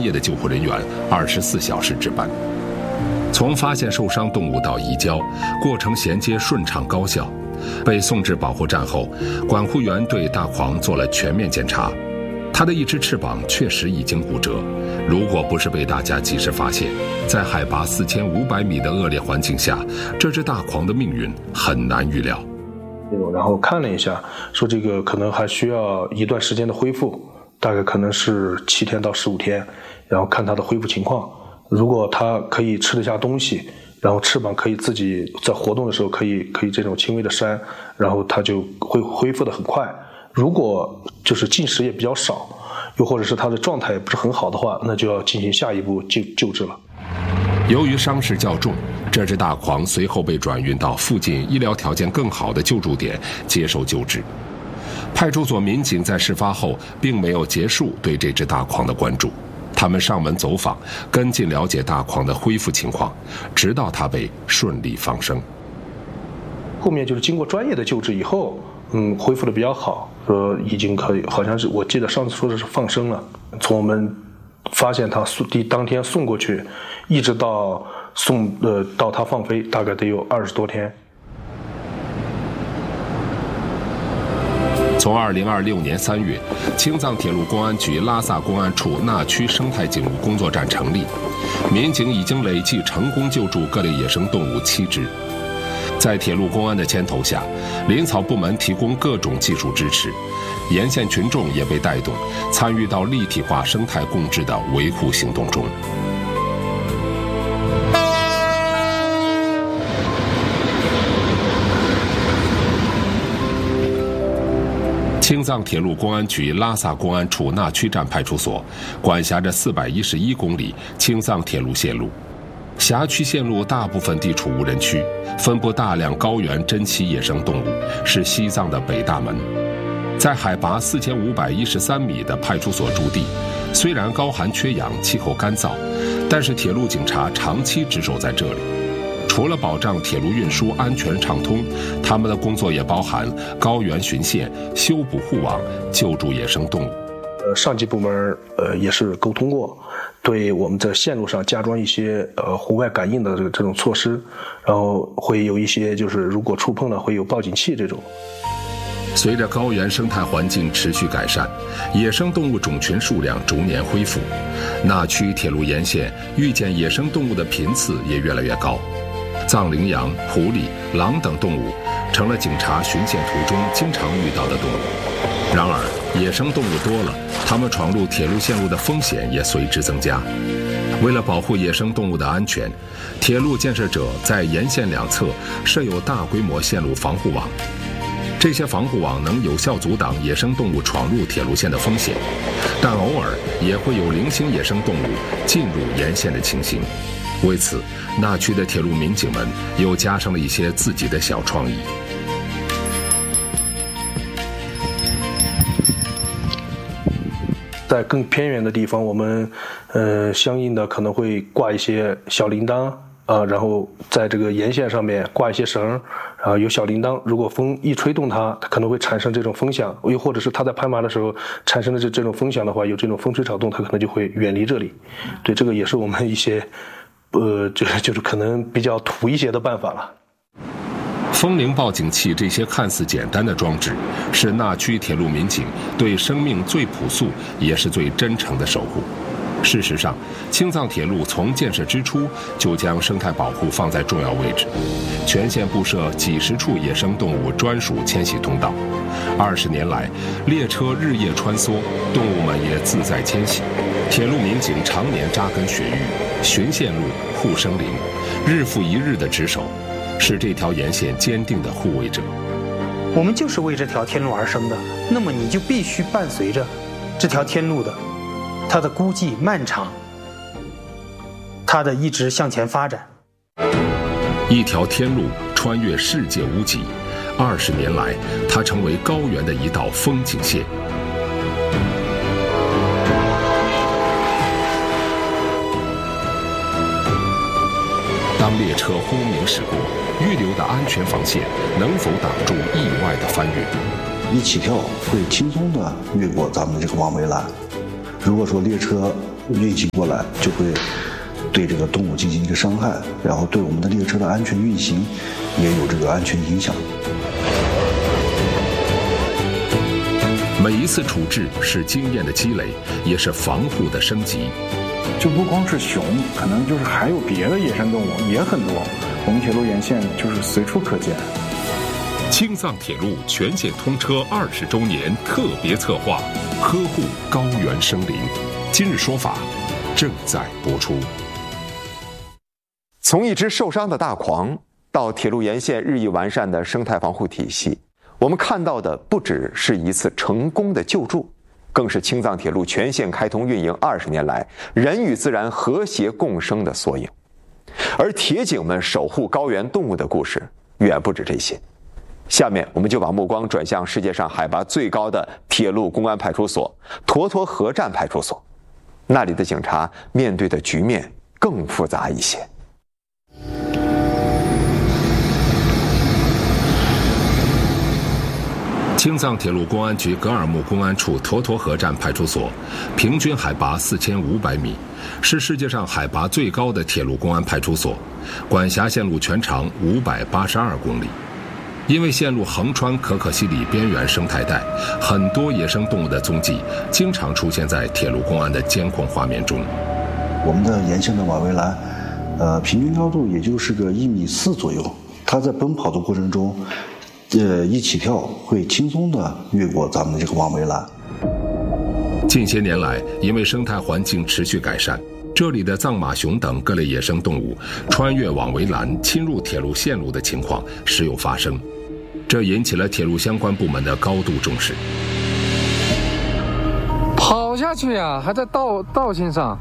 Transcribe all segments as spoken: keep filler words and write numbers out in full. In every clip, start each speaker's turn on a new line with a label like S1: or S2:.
S1: 业的救护人员二十四小时值班。从发现受伤动物到移交，过程衔接顺畅高效。被送至保护站后，管护员对大狂做了全面检查，它的一只翅膀确实已经骨折。如果不是被大家及时发现，在海拔四千五百米的恶劣环境下，这只大狂的命运很难预料。
S2: 然后看了一下，说这个可能还需要一段时间的恢复，大概可能是七天到十五天，然后看它的恢复情况。如果它可以吃得下东西，然后翅膀可以自己在活动的时候可以可以这种轻微的扇，然后它就会恢复得很快。如果就是进食也比较少，又或者是它的状态也不是很好的话，那就要进行下一步救救治了。
S1: 由于伤势较重，这只大狂随后被转运到附近医疗条件更好的救助点接受救治。派出所民警在事发后并没有结束对这只大狂的关注，他们上门走访，跟进了解大狂的恢复情况，直到它被顺利放生。
S2: 后面就是经过专业的救治以后，嗯，恢复的比较好，说已经可以，好像是我记得上次说的是放生了。从我们发现他送第当天送过去，一直到送呃到他放飞，大概得有二十多天。
S1: 从二零二六年三月，青藏铁路公安局拉萨公安处纳区生态警务工作站成立，民警已经累计成功救助各类野生动物七只。在铁路公安的牵头下，林草部门提供各种技术支持，沿线群众也被带动，参与到立体化生态共治的维护行动中。青藏铁路公安局拉萨公安处纳区站派出所管辖着四百一十一公里青藏铁路线路，辖区线路大部分地处无人区，分布大量高原珍稀野生动物，是西藏的北大门。在海拔四千五百一十三米的派出所驻地，虽然高寒缺氧，气候干燥，但是铁路警察长期值守在这里。除了保障铁路运输安全畅通，他们的工作也包含高原巡线、修补护网、救助野生动物。
S2: 呃，上级部门呃也是沟通过，对我们在线路上加装一些呃红外感应的这个这种措施，然后会有一些就是如果触碰了会有报警器这种。
S1: 随着高原生态环境持续改善，野生动物种群数量逐年恢复，纳区铁路沿线遇见野生动物的频次也越来越高。藏羚羊、狐狸、狼等动物成了警察巡线途中经常遇到的动物。然而，野生动物多了，它们闯入铁路线路的风险也随之增加。为了保护野生动物的安全，铁路建设者在沿线两侧设有大规模线路防护网。这些防护网能有效阻挡野生动物闯入铁路线的风险，但偶尔也会有零星野生动物进入沿线的情形。为此，纳区的铁路民警们又加上了一些自己的小创意。
S2: 在更偏远的地方，我们呃相应的可能会挂一些小铃铛啊、呃，然后在这个沿线上面挂一些绳，然后有小铃铛，如果风一吹动它，它可能会产生这种风响，又或者是它在攀爬的时候产生的这这种风响的话，有这种风吹草动，它可能就会远离这里。对，这个也是我们一些呃，就就是可能比较土一些的办法了。
S1: 风铃报警器这些看似简单的装置，是纳区铁路民警对生命最朴素也是最真诚的守护。事实上，青藏铁路从建设之初就将生态保护放在重要位置，全线布设几十处野生动物专属迁徙通道。二十年来，列车日夜穿梭，动物们也自在迁徙。铁路民警常年扎根雪域，巡线路、护生灵，日复一日的值守，是这条沿线坚定的护卫者。
S3: 我们就是为这条天路而生的，那么你就必须伴随着这条天路的它的孤寂漫长，它的一直向前发展。
S1: 一条天路穿越世界屋脊，二十年来，它成为高原的一道风景线。当列车轰鸣驶过，预留的安全防线能否挡住意外的翻越？
S4: 一起跳会轻松地越过咱们的这个望围栏。如果说列车运行过来，就会对这个动物进行一个伤害，然后对我们的列车的安全运行也有这个安全影响。
S1: 每一次处置是经验的积累，也是防护的升级。
S5: 就不光是熊，可能就是还有别的野生动物也很多，我们铁路沿线就是随处可见。
S1: 青藏铁路全线通车二十周年特别策划，呵护高原生灵。今日说法正在播出。
S6: 从一只受伤的大狂到铁路沿线日益完善的生态防护体系，我们看到的不只是一次成功的救助，更是青藏铁路全线开通运营二十年来人与自然和谐共生的缩影。而铁警们守护高原动物的故事远不止这些。下面我们就把目光转向世界上海拔最高的铁路公安派出所——沱沱河站派出所。那里的警察面对的局面更复杂一些。
S1: 青藏铁路公安局格尔木公安处沱沱河站派出所，平均海拔四千五百米，是世界上海拔最高的铁路公安派出所，管辖线路全长五百八十二公里。因为线路横穿可可西里边缘生态带，很多野生动物的踪迹经常出现在铁路公安的监控画面中。
S4: 我们的沿线的瓦围栏，呃，平均高度也就是个一米四左右，它在奔跑的过程中，呃，一起跳会轻松地越过咱们的这个瓦围栏。
S1: 近些年来，因为生态环境持续改善，这里的藏马熊等各类野生动物穿越网围栏侵入铁路线路的情况时有发生，这引起了铁路相关部门的高度重视。
S7: 跑下去呀、啊，还在道道线上。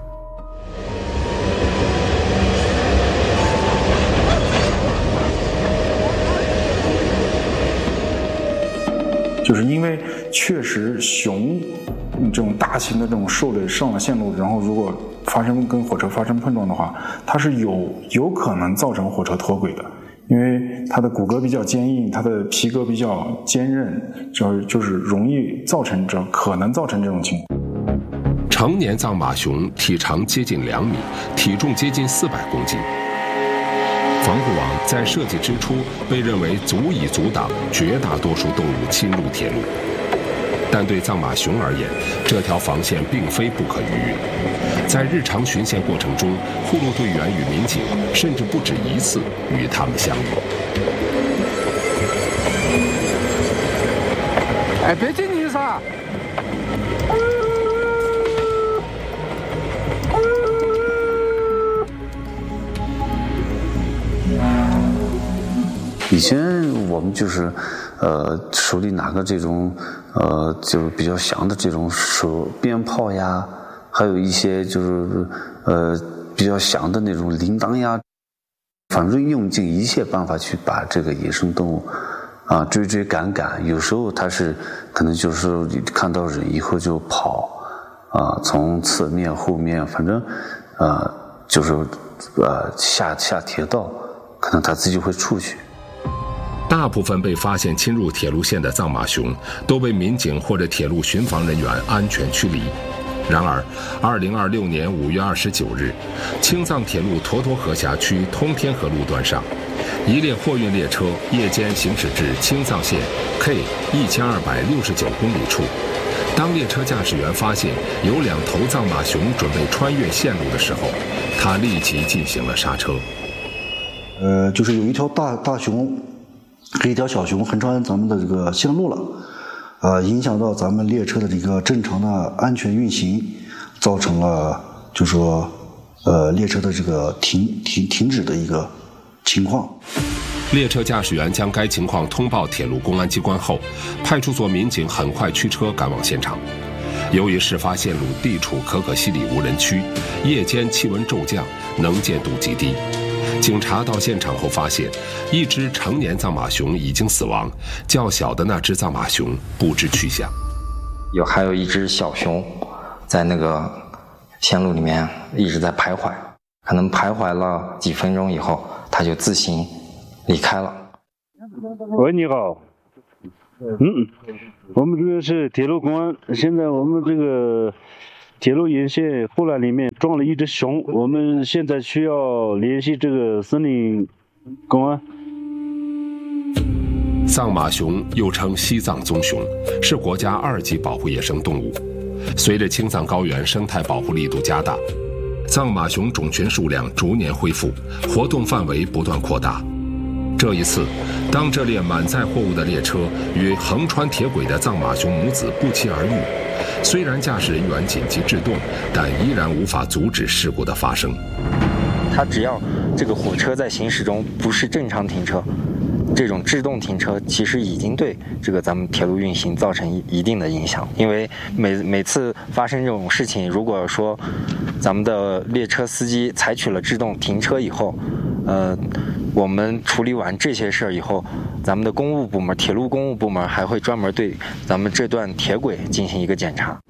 S5: 就是因为确实熊这种大型的这种兽类上了线路，然后如果发生跟火车发生碰撞的话，它是有有可能造成火车脱轨的，因为它的骨骼比较坚硬，它的皮革比较坚韧，就就是容易造成这可能造成这种情况。
S1: 成年藏马熊体长接近两米，体重接近四百公斤。防护网在设计之初被认为足以阻挡绝大多数动物侵入铁路，但对藏马熊而言，这条防线并非不可逾越。在日常巡线过程中，护路队员与民警甚至不止一次与他们相遇。
S7: 哎，别进去噻！
S8: 以前我们就是，呃，手里拿个这种，呃，就是比较响的这种手鞭炮呀，还有一些就是，呃，比较响的那种铃铛呀，反正用尽一切办法去把这个野生动物，啊，追追赶赶。有时候它是可能就是你看到人以后就跑，啊，从侧面后面，反正，呃，就是呃下下铁道，可能它自己会出去。
S1: 大部分被发现侵入铁路线的藏马熊都被民警或者铁路巡防人员安全驱离。然而，二零二六年五月二十九日，青藏铁路沱沱河辖区通天河路段上，一列货运列车夜间行驶至青藏线 K 一千二百六十九公里处。当列车驾驶员发现有两头藏马熊准备穿越线路的时候，他立即进行了刹车。
S4: 呃，就是有一条大大熊和一条小熊横穿咱们的这个线路了，呃，影响到咱们列车的这个正常的安全运行，造成了就说呃列车的这个停停停止的一个情况。
S1: 列车驾驶员将该情况通报铁路公安机关后，派出所民警很快驱车赶往现场。由于事发线路地处可可西里无人区，夜间气温骤降，能见度极低。警察到现场后发现，一只成年藏马熊已经死亡，较小的那只藏马熊不知去向。
S9: 有还有一只小熊，在那个线路里面一直在徘徊，可能徘徊了几分钟以后，它就自行离开了。
S10: 喂，你好。嗯，我们这个是铁路公安，现在我们这个铁路沿线护栏里面撞了一只熊，我们现在需要联系这个森林公安。
S1: 藏马熊又称西藏棕熊，是国家二级保护野生动物。随着青藏高原生态保护力度加大，藏马熊种群数量逐年恢复，活动范围不断扩大。这一次，当这列满载货物的列车与横穿铁轨的藏马熊母子不期而遇，虽然驾驶人员紧急制动，但依然无法阻止事故的发生。
S9: 它只要这个火车在行驶中不是正常停车，这种制动停车其实已经对这个咱们铁路运行造成一定的影响。因为每每次发生这种事情，如果说咱们的列车司机采取了制动停车以后，呃，我们处理完这些事儿以后，咱们的公务部门、铁路公务部门还会专门对咱们这段铁轨进行一个检查。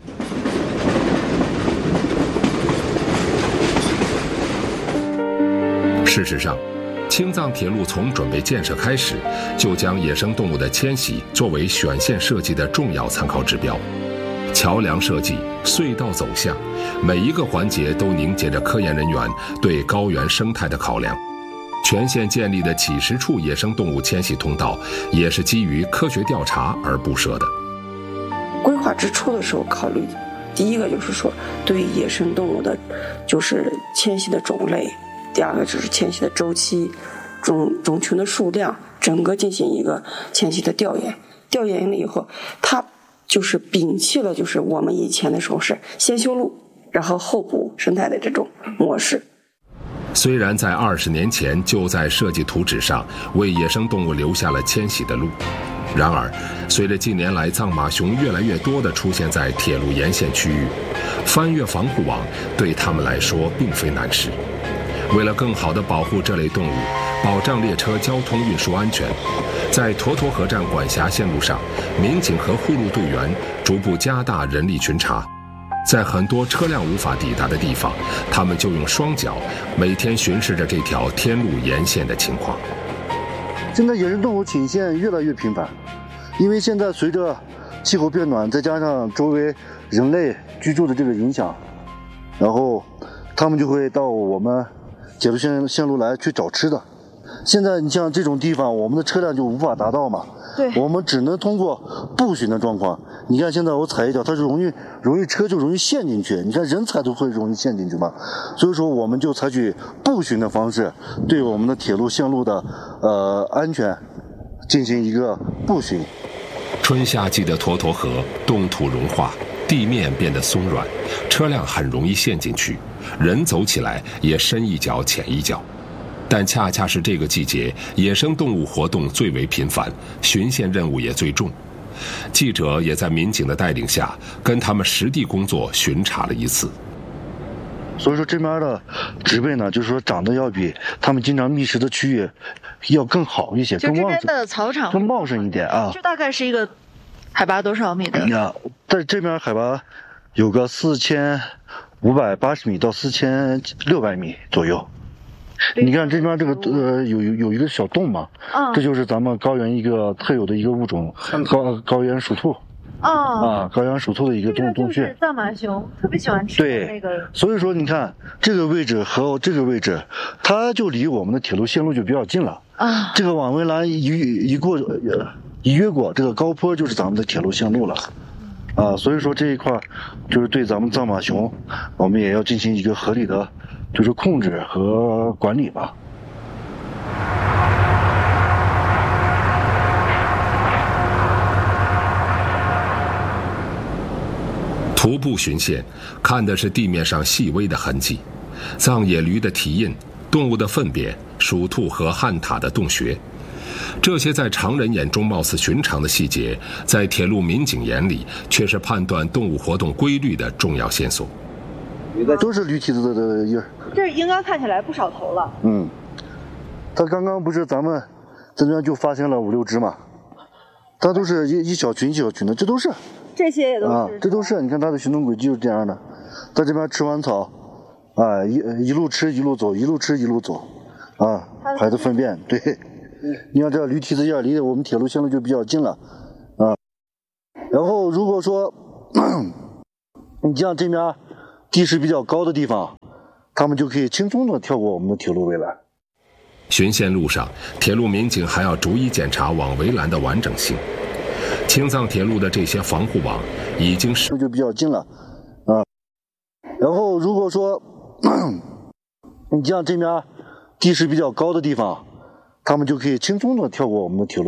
S1: 事实上，青藏铁路从准备建设开始，就将野生动物的迁徙作为选线设计的重要参考指标。桥梁设计、隧道走向，每一个环节都凝结着科研人员对高原生态的考量。全线建立的几十处野生动物迁徙通道，也是基于科学调查而布设的。
S11: 规划之初的时候考虑，第一个就是说对野生动物的，就是迁徙的种类；第二个就是迁徙的周期、种种群的数量，整个进行一个迁徙的调研。调研了以后，它就是摒弃了就是我们以前的时候是先修路，然后后补生态的这种模式。
S1: 虽然在二十年前就在设计图纸上为野生动物留下了迁徙的路，然而随着近年来藏马熊越来越多地出现在铁路沿线区域，翻越防护网对他们来说并非难事。为了更好地保护这类动物，保障列车交通运输安全，在沱沱河站管辖线路上，民警和护路队员逐步加大人力巡查。在很多车辆无法抵达的地方，他们就用双脚每天巡视着这条天路沿线的情况。
S4: 现在野生动物侵线越来越频繁，因为现在随着气候变暖，再加上周围人类居住的这个影响，然后他们就会到我们铁路线线路来去找吃的。现在你像这种地方，我们的车辆就无法达到嘛，对，我们只能通过步巡的状况。你看现在我踩一脚，它是容易容易车就容易陷进去，你看人踩都会容易陷进去嘛，所以说我们就采取步巡的方式，对我们的铁路线路的呃安全进行一个步巡。
S1: 春夏季的沱沱河冻土融化，地面变得松软，车辆很容易陷进去，人走起来也深一脚浅一脚。但恰恰是这个季节，野生动物活动最为频繁，巡线任务也最重。记者也在民警的带领下，跟他们实地工作巡查了一次。
S4: 所以说这边的植被呢，就是说长得要比他们经常觅食的区域要更好一些，
S12: 就这边的草场
S4: 更茂盛一点啊。
S12: 就大概是一个海拔多少米的？
S4: 呀，在这边海拔有个四千五百八十米到四千六百米左右。你看这边这个呃有有有一个小洞嘛，嗯，这就是咱们高原一个特有的一个物种高高原鼠兔，
S12: 哦，
S4: 啊高原鼠兔的一个洞洞穴。
S12: 藏马熊特别喜欢吃的那个。
S4: 对，所以说你看这个位置和这个位置，它就离我们的铁路线路就比较近了啊。这个网围栏一一过一越过这个高坡，就是咱们的铁路线路了。啊，所以说这一块就是对咱们藏马熊，我们也要进行一个合理的，就是控制和管理吧。
S1: 徒步巡线，看的是地面上细微的痕迹，藏野驴的蹄印、动物的粪便、鼠兔和旱獭的洞穴。这些在常人眼中貌似寻常的细节，在铁路民警眼里却是判断动物活动规律的重要线索。
S4: 都是驴蹄子的印儿，
S12: 这应该看起来不少头了。
S4: 嗯，他刚刚不是咱们这边就发现了五六只嘛，它都是一一小群一小群的，这都是。
S12: 这些也都是。啊，
S4: 这都是。你看它的行动轨迹就是这样的，在这边吃完草，啊一一路吃一路走，一路吃一路走，啊排的粪便，对。你看这驴蹄子印离我们铁路线路就比较近了，啊，然后如果说你像这边地势比较高的地方，他们就可以轻松的跳过我们的铁路围栏。
S1: 巡线路上，铁路民警还要逐一检查网围栏的完整性。青藏铁路的这些防护网已经是
S4: 就比较近了啊。然后如果说你像这边地势比较高的地方，他们就可以轻松的跳过我们的铁路。